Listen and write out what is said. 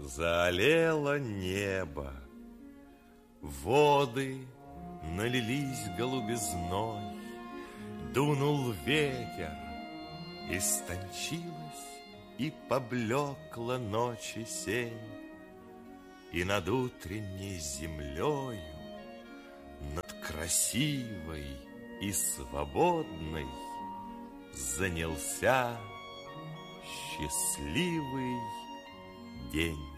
Заолело небо, воды налились голубизной, дунул ветер, истончилась и поблекла ночи сень, и над утренней землею, над красивой и свободной занялся счастливый день.